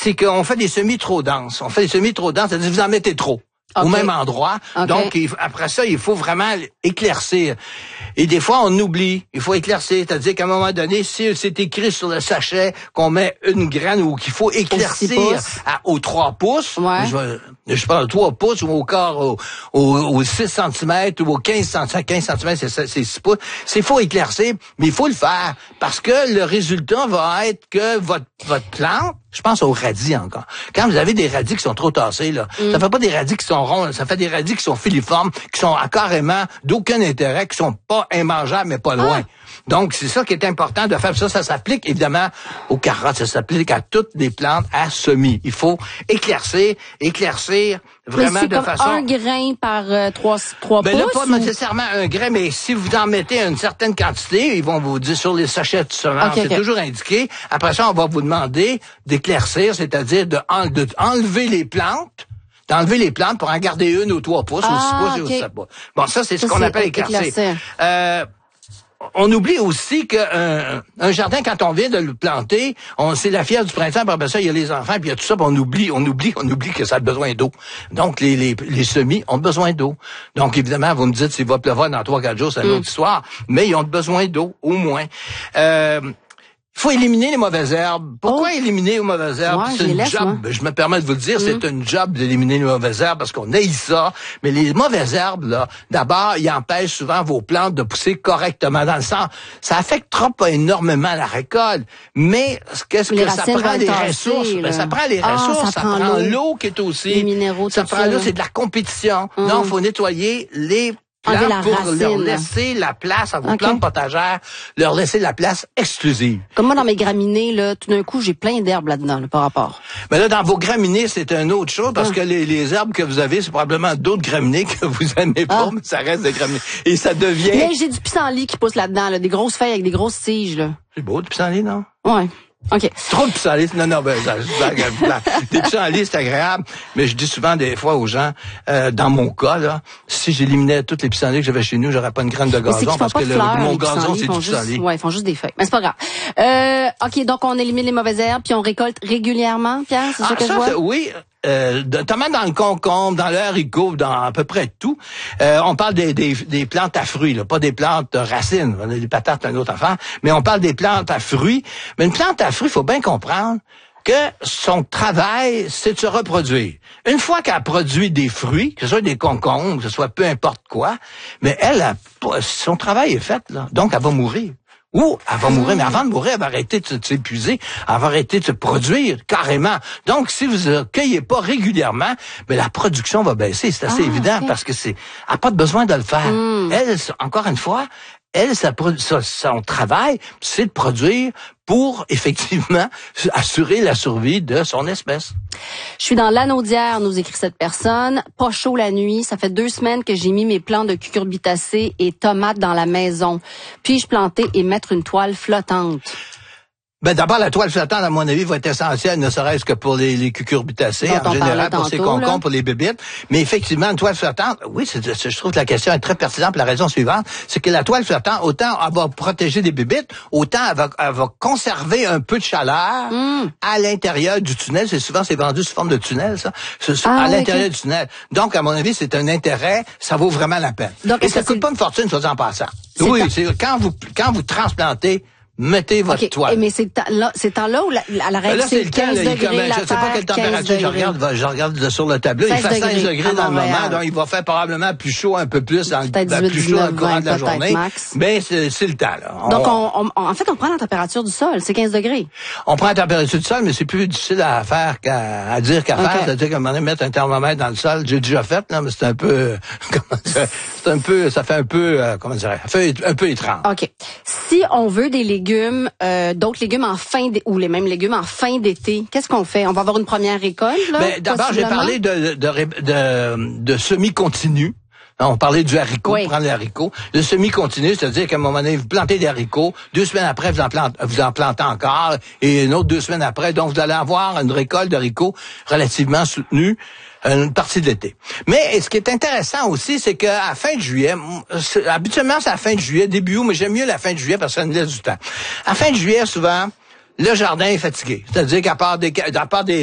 c'est qu'on fait des semis trop denses. On fait des semis trop denses, c'est-à-dire que vous en mettez trop. Au même endroit. Okay. Donc, après ça, il faut vraiment éclaircir. Et des fois, on oublie. Il faut éclaircir. C'est-à-dire qu'à un moment donné, si c'est écrit sur le sachet qu'on met une graine ou qu'il faut éclaircir aux 3 pouces, je parle de 3 pouces ou au quart, au 6 cm ou au 15 cm. 15 cm, c'est 6 pouces. C'est faut éclaircir, mais il faut le faire. Parce que le résultat va être que votre plante, je pense aux radis encore. Quand vous avez des radis qui sont trop tassés, là, ça fait pas des radis qui sont ronds, ça fait des radis qui sont filiformes, qui sont carrément d'aucun intérêt, qui sont pas immangeables, mais pas loin. Donc, c'est ça qui est important de faire. Ça s'applique évidemment aux carottes, ça s'applique à toutes les plantes à semis. Il faut éclaircir vraiment de façon... un grain par 3 pouces? Là, pas nécessairement un grain, mais si vous en mettez une certaine quantité, ils vont vous dire sur les sachets de semences, c'est toujours indiqué. Après ça, on va vous demander d'éclaircir, c'est-à-dire d'enlever les plantes. D'enlever les plantes pour en garder une aux 3 pouces, ou 6 pouces et aux 7 pouces. Bon, ça, c'est ce qu'on appelle éclaircir. On oublie aussi que un jardin, quand on vient de le planter, c'est la fièvre du printemps, puis après ça, il y a les enfants, puis il y a tout ça, puis on oublie que ça a besoin d'eau. Donc, les semis ont besoin d'eau. Donc, évidemment, vous me dites, s'il va pleuvoir dans 3-4 jours, c'est une autre histoire, mais ils ont besoin d'eau, au moins. Il faut éliminer les mauvaises herbes. Pourquoi éliminer les mauvaises herbes? C'est une job. Je me permets de vous le dire, c'est une job d'éliminer les mauvaises herbes parce qu'on haït ça. Mais les mauvaises herbes, là, d'abord, ils empêchent souvent vos plantes de pousser correctement dans le sens. Ça affecte pas énormément la récolte. Mais qu'est-ce que ça prend des ressources? Ça prend les ressources. Ça prend l'eau qui est aussi. Les minéraux, ça prend l'eau, c'est de la compétition. Donc, il faut nettoyer les pour leur laisser la place à vos plantes potagères, leur laisser la place exclusive. Comme moi, dans mes graminées, là, tout d'un coup, j'ai plein d'herbes là-dedans, là, par rapport. Mais là, dans vos graminées, c'est une autre chose, parce que les herbes que vous avez, c'est probablement d'autres graminées que vous aimez pas, mais ça reste des graminées. Et ça devient... Mais j'ai du pissenlit qui pousse là-dedans, là, des grosses feuilles avec des grosses tiges, là. C'est beau, du pissenlit, non? Ouais. OK. Trop de pissenlit, des pissenlits, c'est agréable, mais je dis souvent des fois aux gens, dans mon cas, là, si j'éliminais toutes les pissenlits que j'avais chez nous, j'aurais pas une graine de gazon, parce que mon gazon, c'est du pissenlit. Ouais, ils font juste des feuilles. Mais c'est pas grave. OK, donc on élimine les mauvaises herbes, puis on récolte régulièrement, Pierre, c'est ça que je vois? Oui. Notamment dans le concombre, dans le haricot, dans à peu près tout. On parle des plantes à fruits, là, pas des plantes racines. Les patates, c'est une autre affaire. Mais on parle des plantes à fruits. Mais une plante à fruits, il faut bien comprendre que son travail, c'est de se reproduire. Une fois qu'elle produit des fruits, que ce soit des concombres, que ce soit peu importe quoi, mais son travail est fait, là. Donc, elle va mourir. Ou elle va mourir, mais avant de mourir, elle va arrêter de s'épuiser, elle va arrêter de se produire carrément. Donc, si vous ne cueillez pas régulièrement, mais la production va baisser. C'est assez évident parce que elle n'a pas de besoin de le faire. Elle, encore une fois, son travail, c'est de produire pour, effectivement, assurer la survie de son espèce. Je suis dans l'Anaudière, nous écrit cette personne. Pas chaud la nuit. Ça fait 2 semaines que j'ai mis mes plants de cucurbitacées et tomates dans la maison. Puis-je planter et mettre une toile flottante? D'abord, la toile flottante, à mon avis, va être essentielle, ne serait-ce que pour les cucurbitacées, en général, pour ces concombres, pour les bébites. Mais effectivement, une toile flottante, oui, je trouve que la question est très pertinente pour la raison suivante, c'est que la toile flottante, autant elle va protéger des bébites, autant elle va conserver un peu de chaleur à l'intérieur du tunnel. C'est vendu sous forme de tunnel, ça. À l'intérieur du tunnel. Donc, à mon avis, c'est un intérêt, ça vaut vraiment la peine. Donc, et ça coûte pas une fortune, soit en passant. Oui, c'est quand vous transplantez, mettez votre toile. Mais c'est temps-là où la règle, c'est 15 degrés, je sais pas quelle température je regarde sur le tableau. Il fait 16 degrés dans le moment, donc il va faire probablement plus chaud un peu plus dans le courant de la journée. Mais c'est le temps, là. Donc, en fait, on prend la température du sol, c'est 15 degrés. On prend la température du sol, mais c'est plus difficile à faire à dire qu'à faire. C'est-à-dire qu'à un moment donné, mettre un thermomètre dans le sol, j'ai déjà fait, là, mais c'est un peu, ça fait un peu, un peu étrange. OK. Si on veut des légumes, d'autres légumes ou les mêmes légumes en fin d'été, qu'est-ce qu'on fait? On va avoir une première récolte, là? D'abord, j'ai parlé de semi-continu. On parlait du haricot, prendre les haricots. Le semi-continu, c'est-à-dire qu'à un moment donné, vous plantez des haricots, 2 semaines après, vous en plantez encore, et une autre 2 semaines après. Donc, vous allez avoir une récolte d'haricots relativement soutenue une partie de l'été. Mais ce qui est intéressant aussi, c'est qu'à fin de juillet, habituellement c'est à la fin de juillet, début août, mais j'aime mieux la fin de juillet parce que ça nous laisse du temps. À fin de juillet, souvent, le jardin est fatigué. C'est-à-dire qu'à part des